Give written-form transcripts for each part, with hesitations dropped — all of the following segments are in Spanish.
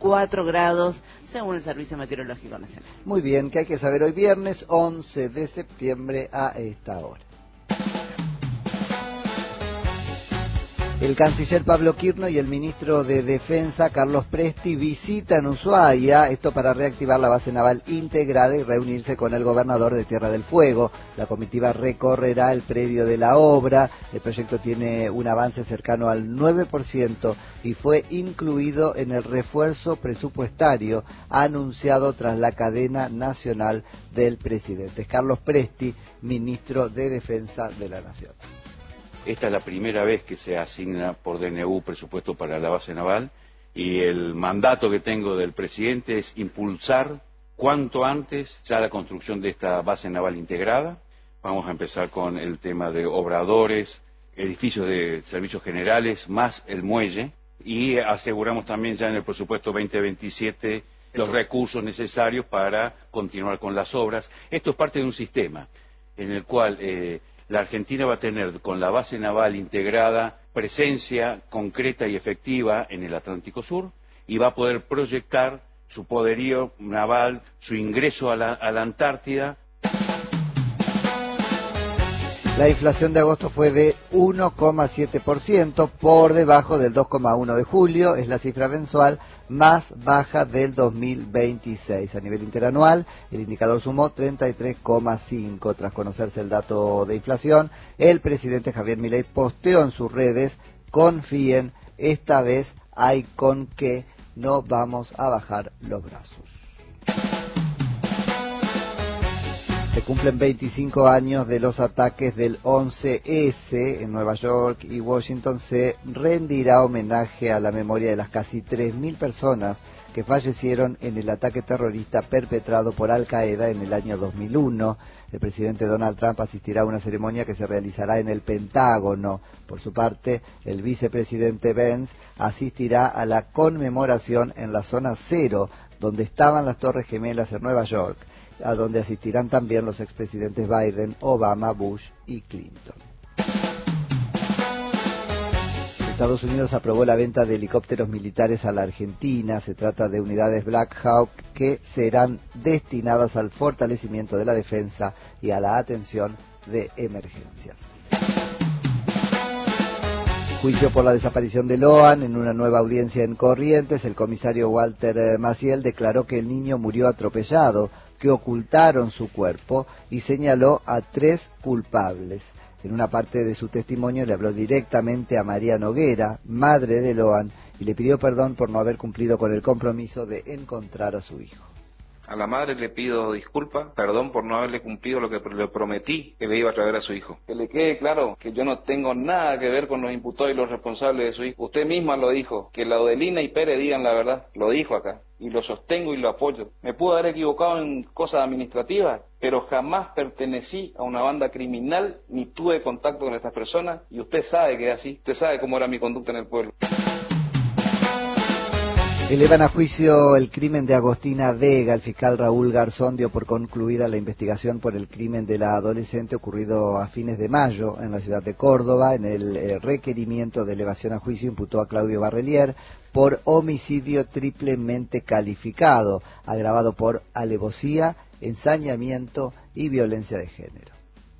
4 grados, según el Servicio Meteorológico Nacional. Muy bien, ¿qué hay que saber hoy viernes 11 de septiembre a esta hora? El canciller Pablo Quirno y el ministro de Defensa, Carlos Presti, visitan Ushuaia, esto para reactivar la base naval integrada y reunirse con el gobernador de Tierra del Fuego. La comitiva recorrerá el predio de la obra. El proyecto tiene un avance cercano al 9% y fue incluido en el refuerzo presupuestario anunciado tras la cadena nacional del presidente. Es Carlos Presti, ministro de Defensa de la Nación. Esta es la primera vez que se asigna por DNU presupuesto para la base naval y el mandato que tengo del presidente es impulsar cuanto antes ya la construcción de esta base naval integrada. Vamos a empezar con el tema de obradores, edificios de servicios generales, más el muelle, y aseguramos también ya en el presupuesto 2027 los recursos necesarios para continuar con las obras. Esto es parte de un sistema en el cual la Argentina va a tener con la base naval integrada presencia concreta y efectiva en el Atlántico Sur y va a poder proyectar su poderío naval, su ingreso a la Antártida. La inflación de agosto fue de 1,7%, por debajo del 2,1% de julio, es la cifra mensual más baja del 2026. A nivel interanual, el indicador sumó 33,5%. Tras conocerse el dato de inflación, el presidente Javier Milei posteó en sus redes: confíen, esta vez hay con qué, no vamos a bajar los brazos. Se cumplen 25 años de los ataques del 11S en Nueva York y Washington. Se rendirá homenaje a la memoria de las casi 3.000 personas que fallecieron en el ataque terrorista perpetrado por Al Qaeda en el año 2001. El presidente Donald Trump asistirá a una ceremonia que se realizará en el Pentágono. Por su parte, el vicepresidente Pence asistirá a la conmemoración en la zona cero, donde estaban las Torres Gemelas en Nueva York, a donde asistirán también los expresidentes Biden, Obama, Bush y Clinton. Estados Unidos aprobó la venta de helicópteros militares a la Argentina. Se trata de unidades Black Hawk que serán destinadas al fortalecimiento de la defensa y a la atención de emergencias. Juicio por la desaparición de Loan. En una nueva audiencia en Corrientes, el comisario Walter Maciel declaró que el niño murió atropellado, que ocultaron su cuerpo, y señaló a 3 culpables. En una parte de su testimonio le habló directamente a María Noguera, madre de Loan, y le pidió perdón por no haber cumplido con el compromiso de encontrar a su hijo. A la madre le pido disculpas, perdón por no haberle cumplido lo que le prometí, que le iba a traer a su hijo. Que le quede claro que yo no tengo nada que ver con los imputados y los responsables de su hijo. Usted misma lo dijo, que la Odelina y Pérez digan la verdad, lo dijo acá, y lo sostengo y lo apoyo. Me pude haber equivocado en cosas administrativas, pero jamás pertenecí a una banda criminal, ni tuve contacto con estas personas, y usted sabe que es así, usted sabe cómo era mi conducta en el pueblo. Elevan a juicio el crimen de Agostina Vega. El fiscal Raúl Garzón dio por concluida la investigación por el crimen de la adolescente ocurrido a fines de mayo en la ciudad de Córdoba. En el requerimiento de elevación a juicio imputó a Claudio Barrelier por homicidio triplemente calificado, agravado por alevosía, ensañamiento y violencia de género.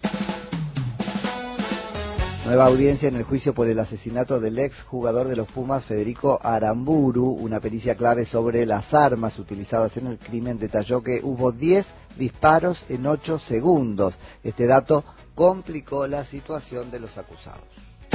Nueva audiencia en el juicio por el asesinato del ex jugador de los Pumas, Federico Aramburu. Una pericia clave sobre las armas utilizadas en el crimen detalló que hubo 10 disparos en 8 segundos. Este dato complicó la situación de los acusados.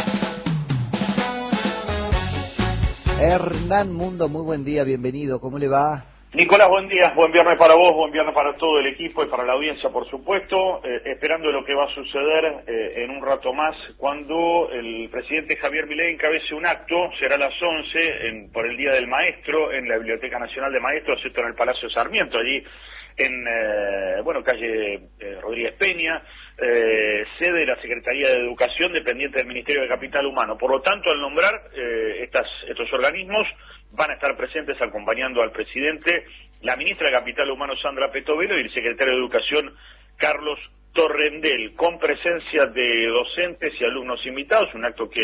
Hernán Mundo, muy buen día, bienvenido, ¿cómo le va? Nicolás, buen día, buen viernes para vos, buen viernes para todo el equipo y para la audiencia, por supuesto, esperando lo que va a suceder en un rato más, cuando el presidente Javier Milei encabece un acto, será a las 11, por el Día del Maestro, en la Biblioteca Nacional de Maestros, esto en el Palacio Sarmiento, allí en, calle Rodríguez Peña, sede de la Secretaría de Educación, dependiente del Ministerio de Capital Humano. Por lo tanto, al nombrar estos organismos, van a estar presentes acompañando al presidente la ministra de Capital Humano, Sandra Petovelo, y el secretario de Educación, Carlos Torrendel, con presencia de docentes y alumnos invitados, un acto que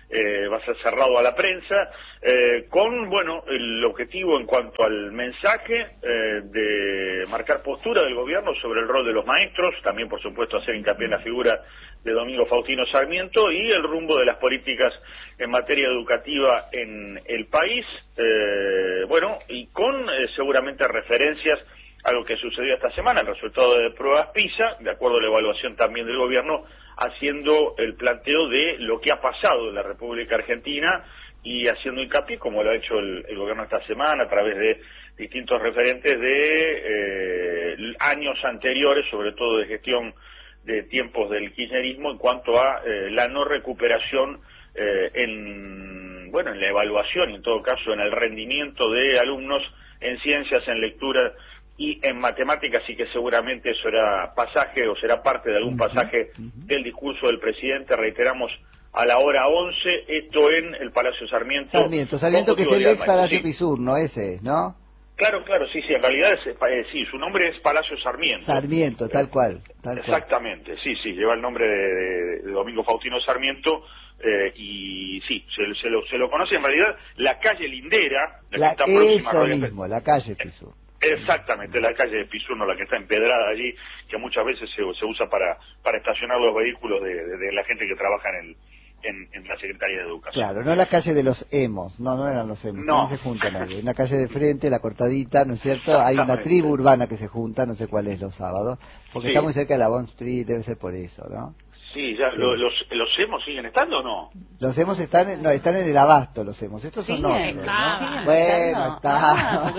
va a ser cerrado a la prensa, con, bueno, el objetivo en cuanto al mensaje de marcar postura del gobierno sobre el rol de los maestros, también por supuesto hacer hincapié en la figura de Domingo Faustino Sarmiento y el rumbo de las políticas en materia educativa en el país, bueno, y con seguramente referencias a lo que sucedió esta semana, el resultado de pruebas PISA, de acuerdo a la evaluación también del gobierno, haciendo el planteo de lo que ha pasado en la República Argentina y haciendo hincapié, como lo ha hecho el gobierno esta semana, a través de distintos referentes de años anteriores, sobre todo de gestión de tiempos del kirchnerismo, en cuanto a la no recuperación en la evaluación, en todo caso en el rendimiento de alumnos en ciencias, en lectura y en matemáticas, y que seguramente eso era pasaje o será parte de algún pasaje del discurso del presidente, reiteramos, a la hora 11, esto en el Palacio Sarmiento. Sarmiento que es el ex Palacio Pisur, ¿no? Ese, ¿no? Claro, sí, en realidad sí, su nombre es Palacio Sarmiento. Sarmiento, tal cual. Exactamente, sí, lleva el nombre de Domingo Faustino Sarmiento, y sí, se lo conoce en realidad la calle Lindera, la que está próxima eso mismo, la calle Pisur. Exactamente, la calle de Pisurno, la que está empedrada allí, que muchas veces se usa para estacionar los vehículos de la gente que trabaja en la Secretaría de Educación. Claro, no la calle de los hemos, no eran los hemos, no se juntan ahí. Una calle de frente, la cortadita, ¿no es cierto? Hay una tribu urbana que se junta, no sé cuál es los sábados, porque está muy cerca de la Bond Street, debe ser por eso, ¿no? Sí, ya, sí. ¿Los hemos siguen estando o no? Los hemos están en el Abasto, los hemos. Estos son otros, ¿no? Bueno, está.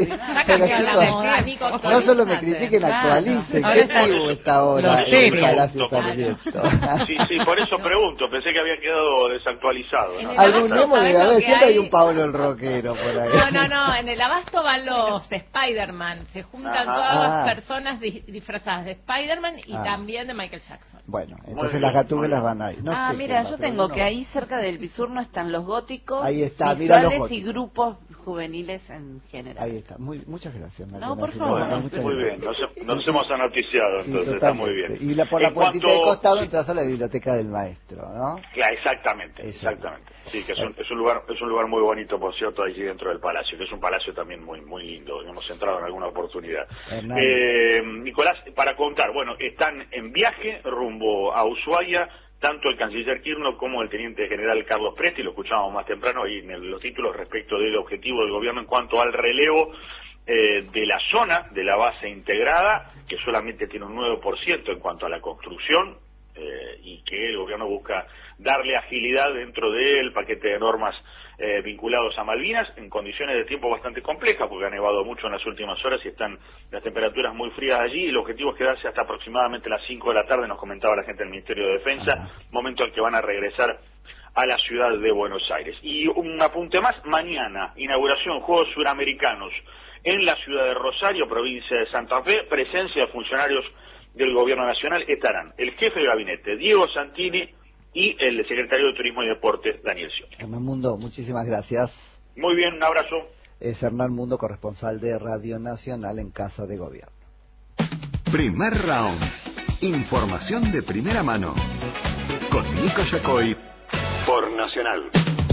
No solo me critiquen, actualicen. ¿Qué tribu está ahora en el Palacio Sarmiento? Sí, por eso pregunto. Pensé que había quedado desactualizado, ¿no? Algún emo debe haber, siempre hay un Pablo el rockero por ahí. No, en el Abasto van los Spider-Man. Se juntan todas las personas disfrazadas de Spider-Man y también de Michael Jackson. Bueno, entonces las gatúbelas van ahí. No sé mira, yo tengo que ahí cerca del Pisurno están los góticos, ahí está, visuales y grupos juveniles en general. Ahí está. Muchas gracias, María. No, por favor. Muy bien, nos hemos anoticiado, entonces está muy bien. Y por la puertita del costado entras a la biblioteca del maestro, ¿no? Claro, exactamente. Sí, que es un lugar muy bonito, por cierto, allí dentro del palacio, que es un palacio también muy lindo. Hemos entrado en alguna oportunidad. Nicolás, para contar, bueno, están en viaje rumbo a Ushuaia, tanto el canciller Kirchner como el teniente general Carlos Presti, lo escuchábamos más temprano ahí en los títulos respecto del objetivo del gobierno en cuanto al relevo de la zona de la base integrada, que solamente tiene un 9% en cuanto a la construcción, y que el gobierno busca darle agilidad dentro del paquete de normas vinculados a Malvinas, en condiciones de tiempo bastante complejas, porque ha nevado mucho en las últimas horas y están las temperaturas muy frías allí, y el objetivo es quedarse hasta aproximadamente las 5 de la tarde, nos comentaba la gente del Ministerio de Defensa, momento al que van a regresar a la ciudad de Buenos Aires. Y un apunte más, mañana, inauguración Juegos Suramericanos en la ciudad de Rosario, provincia de Santa Fe, presencia de funcionarios del Gobierno Nacional, estarán el jefe de gabinete, Diego Santini, y el secretario de Turismo y Deportes, Daniel Scioli. Hernán Mundo, muchísimas gracias. Muy bien, un abrazo. Es Hernán Mundo, corresponsal de Radio Nacional en Casa de Gobierno. Primer round. Información de primera mano. Con Nico Yacoy por Nacional.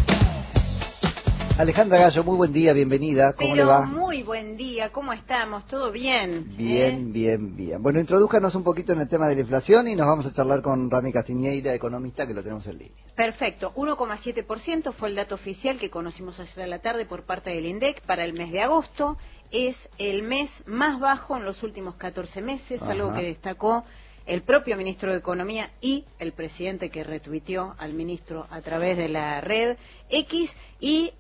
Alejandra Gallo, muy buen día, bienvenida. ¿Cómo le va? Muy buen día, ¿cómo estamos? ¿Todo bien? Bien. Bueno, introdújanos un poquito en el tema de la inflación y nos vamos a charlar con Rami Castiñeira, economista, que lo tenemos en línea. Perfecto, 1,7% fue el dato oficial que conocimos ayer a la tarde por parte del INDEC para el mes de agosto. Es el mes más bajo en los últimos 14 meses, algo que destacó el propio ministro de Economía y el presidente, que retuiteó al ministro a través de la red X. Y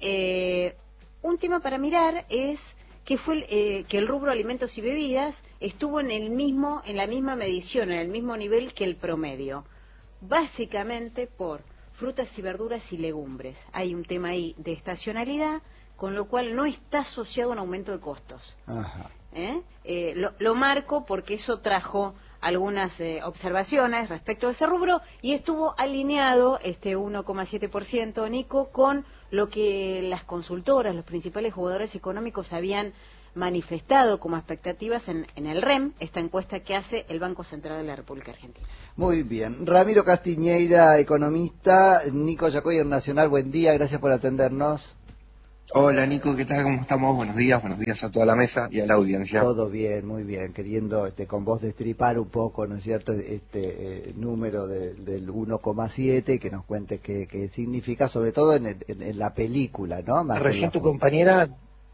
un tema para mirar es que fue que el rubro alimentos y bebidas estuvo en la misma medición, en el mismo nivel que el promedio, básicamente por frutas y verduras y legumbres. Hay un tema ahí de estacionalidad, con lo cual no está asociado a un aumento de costos. Lo marco porque eso trajo algunas observaciones respecto a ese rubro y estuvo alineado este 1,7%, Nico, con lo que las consultoras, los principales jugadores económicos habían manifestado como expectativas en el REM, esta encuesta que hace el Banco Central de la República Argentina. Muy bien. Ramiro Castiñeira, economista, Nico Yacoy, Nacional, buen día, gracias por atendernos. Hola Nico, ¿qué tal? ¿Cómo estamos? Buenos días a toda la mesa y a la audiencia. Todo bien, muy bien, queriendo con vos destripar un poco, ¿no es cierto?, este número del 1,7, que nos cuentes qué significa, sobre todo en la película, ¿no? Más Recién tu compañera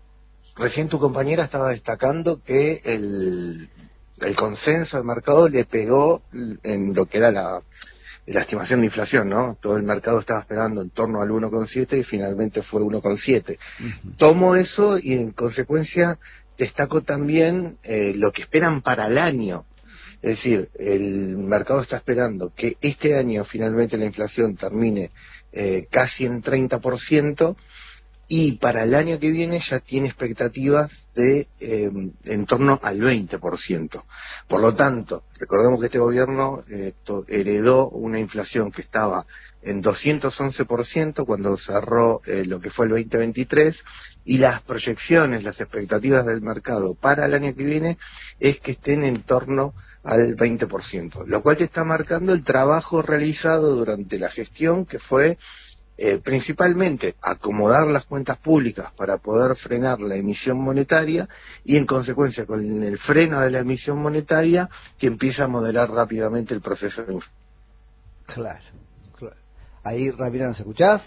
estaba destacando que el consenso del mercado le pegó en lo que era la estimación de inflación, ¿no? Todo el mercado estaba esperando en torno al 1,7 y finalmente fue 1,7. Tomo eso y en consecuencia destaco también lo que esperan para el año. Es decir, el mercado está esperando que este año finalmente la inflación termine casi en 30%, y para el año que viene ya tiene expectativas de en torno al 20%. Por lo tanto, recordemos que este gobierno heredó una inflación que estaba en 211% cuando cerró lo que fue el 2023, y las proyecciones, las expectativas del mercado para el año que viene es que estén en torno al 20%, lo cual te está marcando el trabajo realizado durante la gestión, que fue principalmente acomodar las cuentas públicas para poder frenar la emisión monetaria, y en consecuencia con el freno de la emisión monetaria que empieza a modelar rápidamente el proceso de inflación. Claro. Ahí, Ramiro, ¿nos escuchás?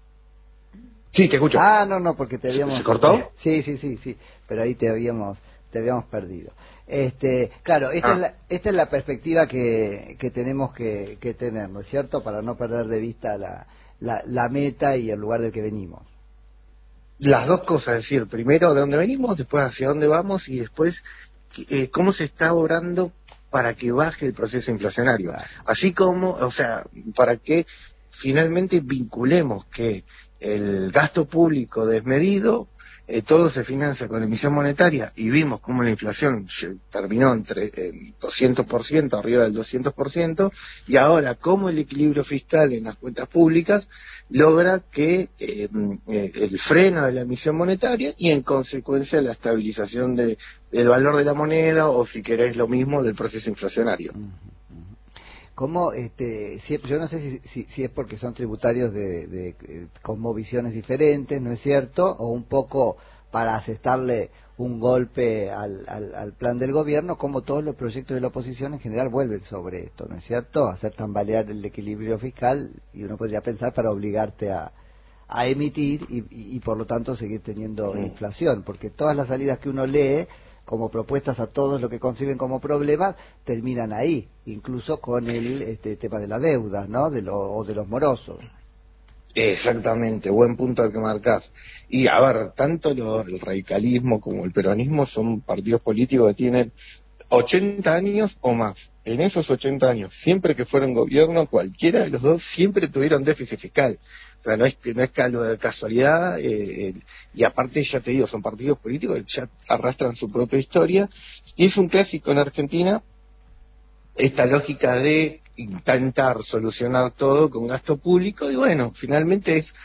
Sí, te escucho. No, porque te habíamos... ¿Se cortó? Sí, pero ahí te habíamos perdido. Claro, esta es la perspectiva que tenemos que tener, ¿no es cierto?, para no perder de vista la meta y el lugar del que venimos. Las dos cosas, es decir, primero de dónde venimos, después hacia dónde vamos, y después cómo se está obrando para que baje el proceso inflacionario. Claro. Así como, o sea, para que finalmente vinculemos que el gasto público desmedido, todo se financia con emisión monetaria, y vimos cómo la inflación terminó entre 200%, arriba del 200%, y ahora cómo el equilibrio fiscal en las cuentas públicas logra que el freno de la emisión monetaria y en consecuencia la estabilización del valor de la moneda, o si querés lo mismo, del proceso inflacionario. ¿Cómo, yo no sé si es porque son tributarios con visiones diferentes, ¿no es cierto?, o un poco para asestarle un golpe al plan del gobierno, como todos los proyectos de la oposición en general vuelven sobre esto, ¿no es cierto?, hacer tambalear el equilibrio fiscal, y uno podría pensar para obligarte a emitir y por lo tanto seguir teniendo inflación, porque todas las salidas que uno lee como propuestas a todos lo que conciben como problemas, terminan ahí, incluso con el tema de la deuda, ¿no?, o de los morosos. Exactamente, buen punto al que marcás. Y a ver, tanto el radicalismo como el peronismo son partidos políticos que tienen 80 años o más. En esos 80 años, siempre que fueron gobierno, cualquiera de los dos siempre tuvieron déficit fiscal. O sea, no es casualidad, y aparte, ya te digo, son partidos políticos que ya arrastran su propia historia, y es un clásico en Argentina esta lógica de intentar solucionar todo con gasto público, y bueno, finalmente es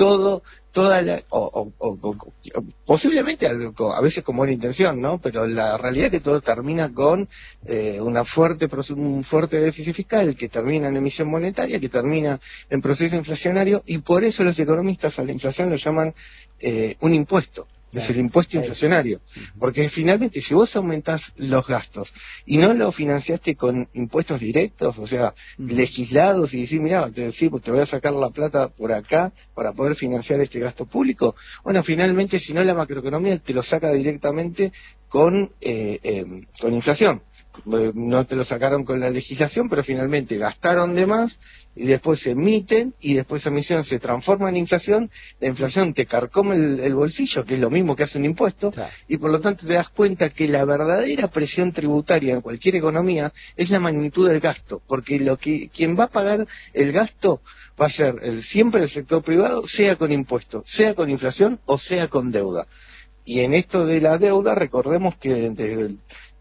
posiblemente a veces con buena intención, ¿no?, pero la realidad es que todo termina con un fuerte déficit fiscal, que termina en emisión monetaria, que termina en proceso inflacionario, y por eso los economistas a la inflación lo llaman un impuesto. Es el impuesto inflacionario, porque finalmente si vos aumentás los gastos y no lo financiaste con impuestos directos, o sea, legislados, y decís, mirá, te voy a sacar la plata por acá para poder financiar este gasto público, bueno, finalmente si no, la macroeconomía te lo saca directamente con inflación. No te lo sacaron con la legislación, pero finalmente gastaron de más, y después se emiten, y después esa emisión se transforma en inflación, la inflación te carcome el bolsillo, que es lo mismo que hace un impuesto, claro. Y por lo tanto te das cuenta que la verdadera presión tributaria en cualquier economía es la magnitud del gasto, porque quien va a pagar el gasto va a ser siempre el sector privado, sea con impuestos, sea con inflación o sea con deuda. Y en esto de la deuda, recordemos que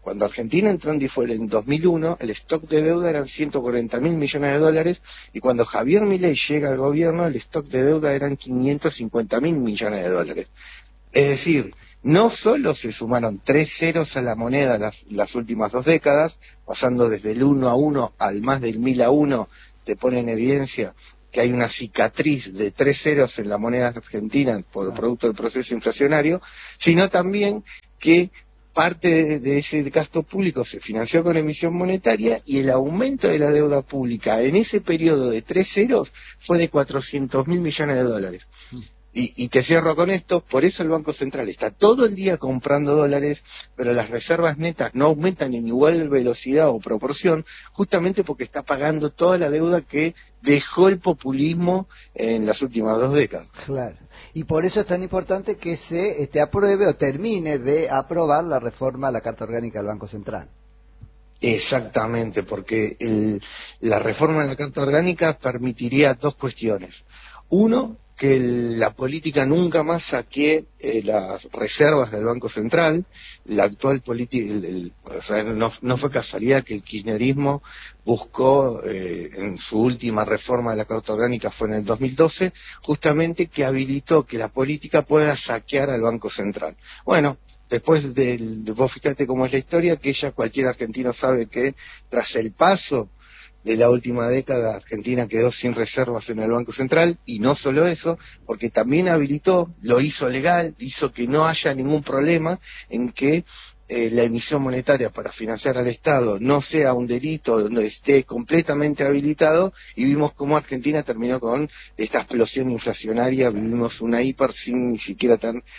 Cuando Argentina entró en default en 2001, el stock de deuda eran 140.000 millones de dólares, y cuando Javier Milei llega al gobierno, el stock de deuda eran 550.000 millones de dólares. Es decir, no solo se sumaron 3 ceros a la moneda las últimas 2 décadas, pasando desde el 1 a 1 al más del 1000 a 1, te pone en evidencia que hay una cicatriz de 3 ceros en la moneda argentina por producto del proceso inflacionario, sino también que parte de ese gasto público se financió con emisión monetaria, y el aumento de la deuda pública en ese periodo de 3 ceros fue de 400.000 millones de dólares. Y te cierro con esto, por eso el Banco Central está todo el día comprando dólares, pero las reservas netas no aumentan en igual velocidad o proporción, justamente porque está pagando toda la deuda que dejó el populismo en las últimas 2 décadas. Claro. Y por eso es tan importante que se apruebe o termine de aprobar la reforma a la Carta Orgánica del Banco Central. Exactamente, porque la reforma de la Carta Orgánica permitiría 2 cuestiones. Uno, que la política nunca más saquee las reservas del Banco Central. La actual política, o sea, no fue casualidad que el kirchnerismo buscó, en su última reforma de la Carta Orgánica, fue en el 2012, justamente que habilitó que la política pueda saquear al Banco Central. Bueno, después vos fíjate cómo es la historia, que ya cualquier argentino sabe que tras el paso de la última década, Argentina quedó sin reservas en el Banco Central, y no solo eso, porque también habilitó, lo hizo legal, hizo que no haya ningún problema en que la emisión monetaria para financiar al Estado no sea un delito, no esté completamente habilitado, y vimos cómo Argentina terminó con esta explosión inflacionaria. Vivimos una hiper sin ni siquiera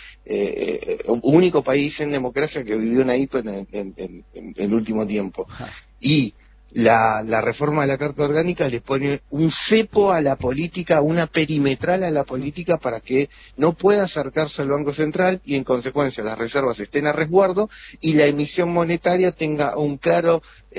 único país en democracia que vivió una hiper en el último tiempo. Y la reforma de la Carta Orgánica le pone un cepo a la política, una perimetral a la política, para que no pueda acercarse al Banco Central, y en consecuencia las reservas estén a resguardo y la emisión monetaria tenga un claro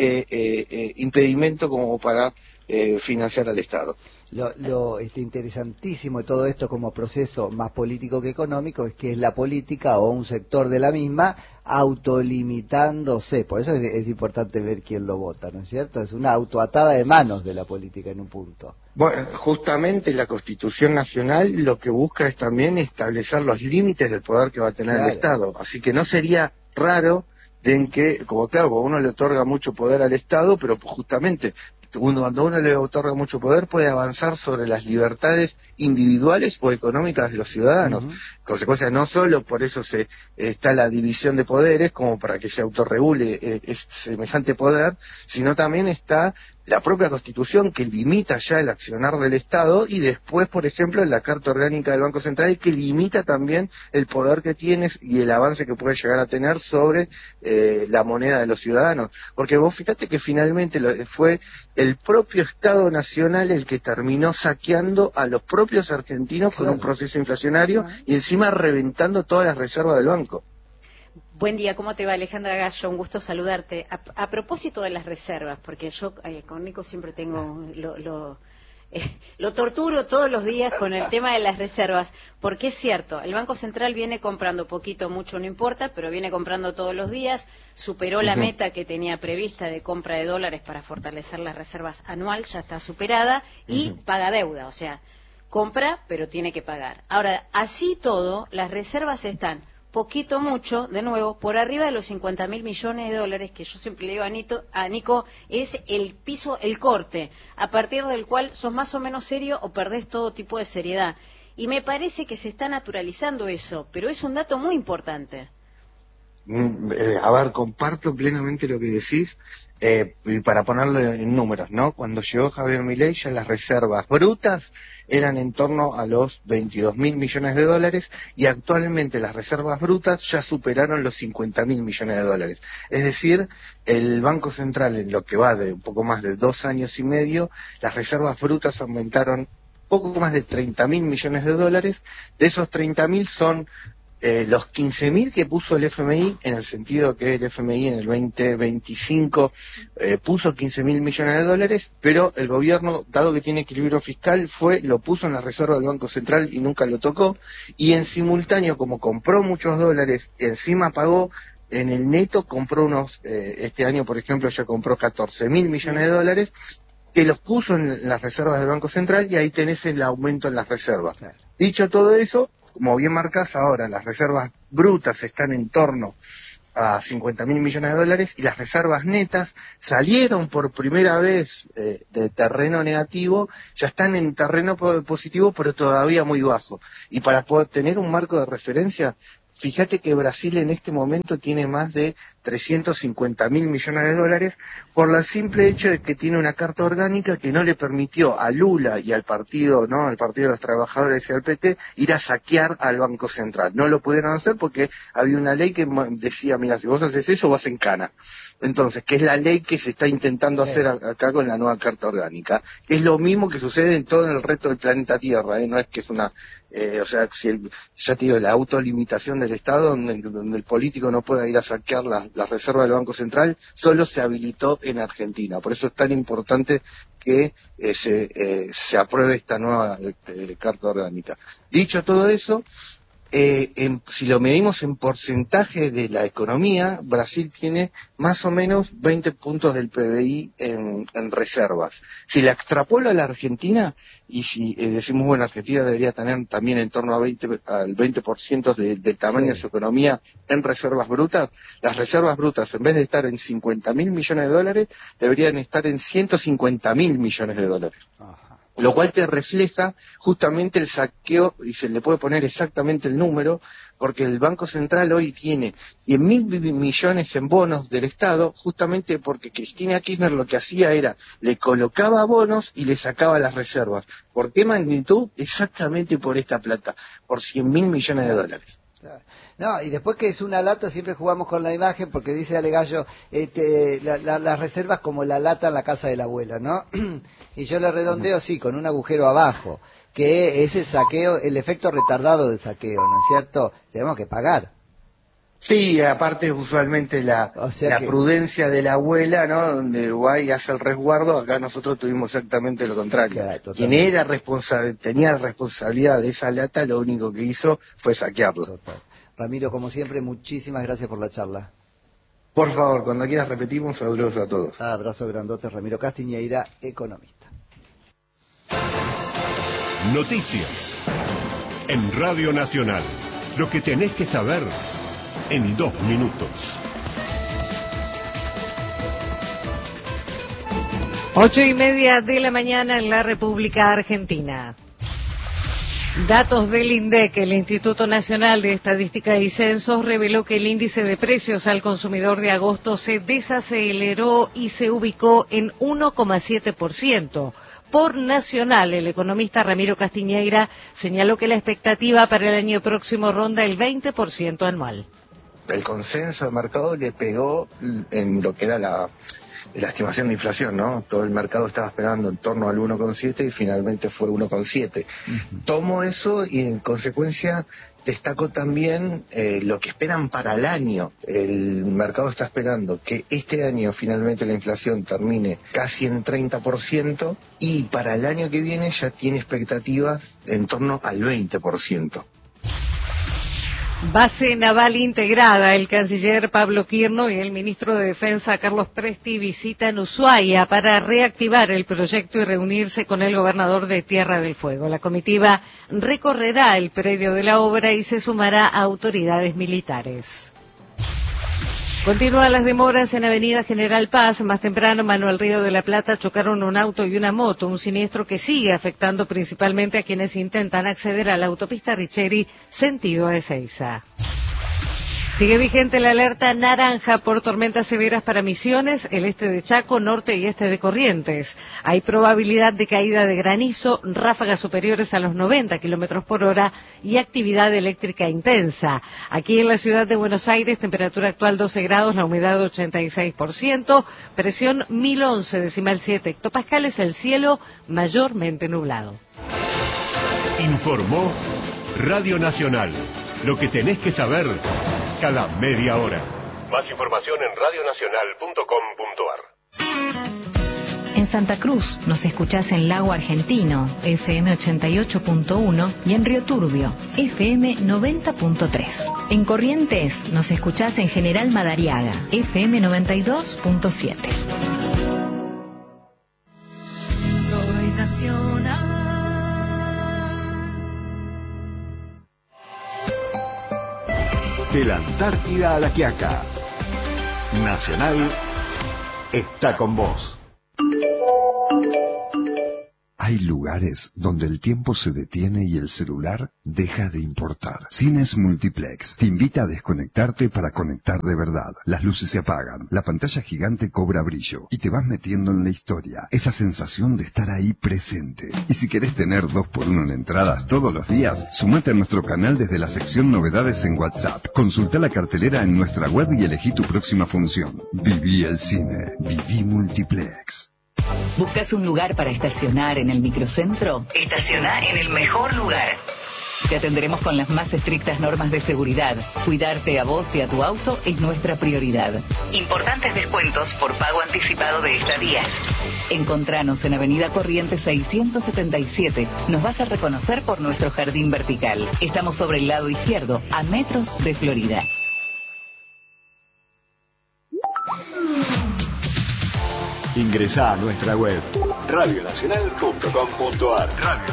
impedimento como para financiar al Estado. Lo interesantísimo de todo esto como proceso más político que económico es que es la política o un sector de la misma autolimitándose. Por eso es importante ver quién lo vota, ¿no es cierto? Es una autoatada de manos de la política en un punto. Bueno, justamente la Constitución Nacional lo que busca es también establecer los límites del poder que va a tener el Estado. Así que no sería raro en que, como claro, uno le otorga mucho poder al Estado, pero justamente cuando uno le otorga mucho poder puede avanzar sobre las libertades individuales o económicas de los ciudadanos. Consecuencia, no solo por eso está la división de poderes, como para que se autorregule semejante poder, sino también está la propia Constitución, que limita ya el accionar del Estado, y después, por ejemplo, la Carta Orgánica del Banco Central, que limita también el poder que tienes y el avance que puede llegar a tener sobre la moneda de los ciudadanos. Porque vos fíjate que finalmente fue el propio Estado Nacional el que terminó saqueando a los propios argentinos con un proceso inflacionario y encima reventando todas las reservas del banco. Buen día, ¿cómo te va? Alejandra Gallo, un gusto saludarte. A propósito de las reservas, porque yo con Nico siempre tengo lo torturo todos los días con el tema de las reservas, porque es cierto, el Banco Central viene comprando poquito, mucho, no importa, pero viene comprando todos los días, superó la meta que tenía prevista de compra de dólares para fortalecer las reservas anual, ya está superada, y paga deuda, o sea, compra, pero tiene que pagar. Ahora, así todo, las reservas están poquito, mucho, de nuevo, por arriba de los 50.000 millones de dólares, que yo siempre le digo a Nico, es el piso, el corte, a partir del cual sos más o menos serio o perdés todo tipo de seriedad. Y me parece que se está naturalizando eso, pero es un dato muy importante. A ver, comparto plenamente lo que decís, y para ponerlo en números, ¿no? Cuando llegó Javier Milei, ya las reservas brutas eran en torno a los 22.000 millones de dólares, y actualmente las reservas brutas ya superaron los 50.000 millones de dólares. Es decir, el Banco Central, en lo que va de un poco más de 2 años y medio, las reservas brutas aumentaron poco más de 30.000 millones de dólares. De esos 30.000 son los 15.000 que puso el FMI, en el sentido que el FMI en el 2025 puso 15.000 millones de dólares, pero el gobierno, dado que tiene equilibrio fiscal, lo puso en la reserva del Banco Central y nunca lo tocó, y en simultáneo, como compró muchos dólares, encima pagó en el neto compró este año por ejemplo ya compró 14.000 millones de dólares, que los puso en las reservas del Banco Central y ahí tenés el aumento en las reservas. Claro. Dicho todo eso, como bien marcás ahora, las reservas brutas están en torno a 50.000 millones de dólares y las reservas netas salieron por primera vez de terreno negativo, ya están en terreno positivo pero todavía muy bajo. Y para poder tener un marco de referencia, fíjate que Brasil en este momento tiene más de 350.000 millones de dólares por el simple hecho de que tiene una carta orgánica que no le permitió a Lula y al partido, ¿no?, al Partido de los Trabajadores y al PT ir a saquear al Banco Central. No lo pudieron hacer porque había una ley que decía, mira, si vos haces eso vas en cana. Entonces, que es la ley que se está intentando hacer acá con la nueva Carta Orgánica. Es lo mismo que sucede en todo el resto del planeta Tierra, no es que es una... ya te digo, la autolimitación del Estado, donde el político no pueda ir a saquear las reservas del Banco Central, solo se habilitó en Argentina. Por eso es tan importante que se apruebe esta nueva Carta Orgánica. Dicho todo eso, si lo medimos en porcentaje de la economía, Brasil tiene más o menos 20 puntos del PBI en reservas. Si la extrapolo a la Argentina, y si decimos, bueno, Argentina debería tener también en torno al 20% del tamaño de su economía en reservas brutas, las reservas brutas, en vez de estar en 50.000 millones de dólares, deberían estar en 150.000 millones de dólares. Lo cual te refleja justamente el saqueo, y se le puede poner exactamente el número, porque el Banco Central hoy tiene 100.000 millones en bonos del Estado, justamente porque Cristina Kirchner lo que hacía era, le colocaba bonos y le sacaba las reservas. ¿Por qué magnitud? Exactamente por esta plata, por 100.000 millones de dólares. No, y después que es una lata, siempre jugamos con la imagen, porque dice Ale Gallo, las reservas como la lata en la casa de la abuela, ¿no? Y yo le redondeo, sí, con un agujero abajo, que es el saqueo, el efecto retardado del saqueo, ¿no es cierto? Tenemos que pagar. Sí, aparte usualmente la prudencia de la abuela, ¿no?, donde Uruguay hace el resguardo, acá nosotros tuvimos exactamente lo contrario. Claro, quien tenía responsabilidad de esa lata, lo único que hizo fue saquearlo. Total. Ramiro, como siempre, muchísimas gracias por la charla. Por favor, cuando quieras repetimos, saludos a todos. Abrazo grandote, Ramiro Castiñeira, economista. Noticias en Radio Nacional. Lo que tenés que saber en 2 minutos. 8:30 de la mañana en la República Argentina. Datos del INDEC, el Instituto Nacional de Estadística y Censos, reveló que el índice de precios al consumidor de agosto se desaceleró y se ubicó en 1,7%. Por Nacional, el economista Ramiro Castiñeira señaló que la expectativa para el año próximo ronda el 20% anual. El consenso de mercado le pegó en lo que era la estimación de inflación, ¿no? Todo el mercado estaba esperando en torno al 1,7 y finalmente fue 1,7. Tomo eso y en consecuencia destaco también lo que esperan para el año. El mercado está esperando que este año finalmente la inflación termine casi en 30% y para el año que viene ya tiene expectativas en torno al 20%. Base naval integrada. El canciller Pablo Quirno y el ministro de Defensa Carlos Presti visitan Ushuaia para reactivar el proyecto y reunirse con el gobernador de Tierra del Fuego. La comitiva recorrerá el predio de la obra y se sumará a autoridades militares. Continúan las demoras en Avenida General Paz. Más temprano, Manuel Río de la Plata chocaron un auto y una moto, un siniestro que sigue afectando principalmente a quienes intentan acceder a la autopista Richeri, sentido a Ezeiza. Sigue vigente la alerta naranja por tormentas severas para Misiones, el este de Chaco, norte y este de Corrientes. Hay probabilidad de caída de granizo, ráfagas superiores a los 90 kilómetros por hora y actividad eléctrica intensa. Aquí en la ciudad de Buenos Aires, temperatura actual 12 grados, la humedad 86%, presión 1011,7 hectopascales, el cielo mayormente nublado. Informó Radio Nacional. Lo que tenés que saber cada media hora. Más información en radionacional.com.ar. En Santa Cruz nos escuchás en Lago Argentino, FM 88.1, y en Río Turbio, FM 90.3. En Corrientes nos escuchás en General Madariaga, FM 92.7. Soy nacional. De la Antártida a La Quiaca, Nacional está con vos. Hay lugares donde el tiempo se detiene y el celular deja de importar. Cines Multiplex te invita a desconectarte para conectar de verdad. Las luces se apagan, la pantalla gigante cobra brillo y te vas metiendo en la historia. Esa sensación de estar ahí presente. Y si querés tener 2x1 en entradas todos los días, sumate a nuestro canal desde la sección novedades en WhatsApp. Consulta la cartelera en nuestra web y elegí tu próxima función. Viví el cine. Viví Multiplex. ¿Buscas un lugar para estacionar en el microcentro? Estaciona en el mejor lugar. Te atenderemos con las más estrictas normas de seguridad. Cuidarte a vos y a tu auto es nuestra prioridad. Importantes descuentos por pago anticipado de estadías. Encontranos en Avenida Corrientes 677. Nos vas a reconocer por nuestro jardín vertical. Estamos sobre el lado izquierdo, a metros de Florida. Ingresá a nuestra web radionacional.com.ar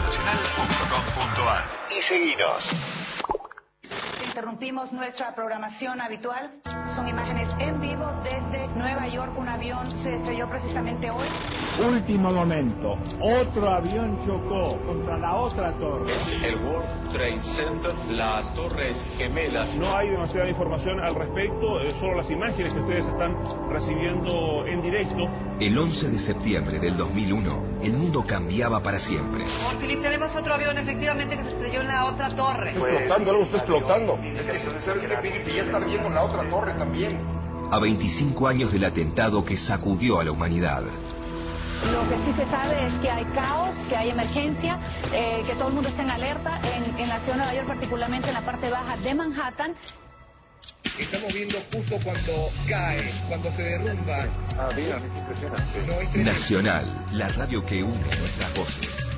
y seguinos. Interrumpimos nuestra programación habitual. Son imágenes en vivo desde Nueva York. Un avión se estrelló precisamente hoy. Último momento. Otro avión chocó contra la otra torre. Es el World Trade Center, las Torres Gemelas. No hay demasiada información al respecto, solo las imágenes que ustedes están recibiendo en directo. El 11 de septiembre del 2001, el mundo cambiaba para siempre. Philip, tenemos otro avión efectivamente que se estrelló en la otra torre. Está explotando, algo está explotando. Es que, ¿sabes qué, Philip? Ya está viendo en la otra torre también. A 25 años del atentado que sacudió a la humanidad. Lo que sí se sabe es que hay caos, que hay emergencia, que todo el mundo está en alerta en la ciudad de Nueva York, particularmente en la parte baja de Manhattan. Estamos viendo justo cuando cae, cuando se derrumba. Bien, es impresionante. Nacional, la radio que une nuestras voces.